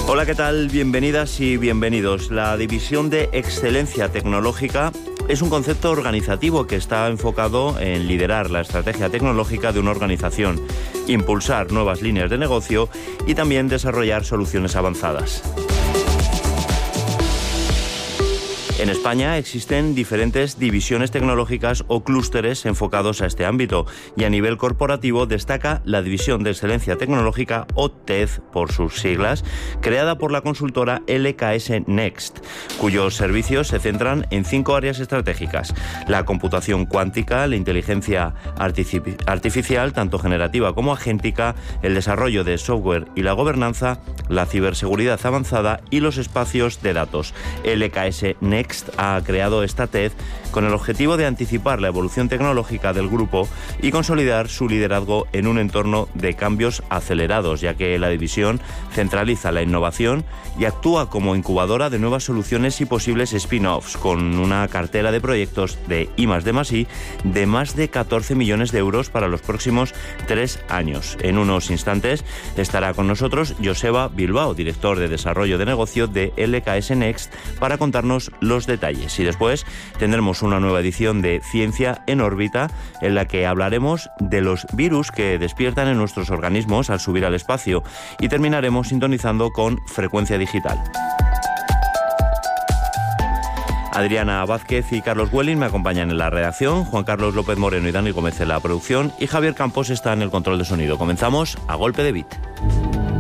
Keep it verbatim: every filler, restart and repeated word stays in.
Hola, ¿qué tal? Bienvenidas y bienvenidos. La División de Excelencia Tecnológica es un concepto organizativo que está enfocado en liderar la estrategia tecnológica de una organización, impulsar nuevas líneas de negocio y también desarrollar soluciones avanzadas. En España existen diferentes divisiones tecnológicas o clústeres enfocados a este ámbito y a nivel corporativo destaca la División de Excelencia Tecnológica o T E D por sus siglas, creada por la consultora L K S Next, cuyos servicios se centran en cinco áreas estratégicas: la computación cuántica, la inteligencia artificial, tanto generativa como agéntica, el desarrollo de software y la gobernanza, la ciberseguridad avanzada y los espacios de datos. L K S Next ha creado esta T E D con el objetivo de anticipar la evolución tecnológica del grupo y consolidar su liderazgo en un entorno de cambios acelerados, ya que la división centraliza la innovación y actúa como incubadora de nuevas soluciones y posibles spin-offs, con una cartera de proyectos de I más D más I de más de catorce millones de euros para los próximos tres años. En unos instantes estará con nosotros Joseba Bilbao, director de Desarrollo de Negocio de L K S Next, para contarnos los detalles. Y después tendremos una nueva edición de Ciencia en órbita, en la que hablaremos de los virus que despiertan en nuestros organismos al subir al espacio, y terminaremos sintonizando con Frecuencia Digital. Adriana Vázquez y Carlos Welling me acompañan en la redacción, Juan Carlos López Moreno y Dani Gómez en la producción, y Javier Campos está en el control de sonido. Comenzamos a golpe de beat.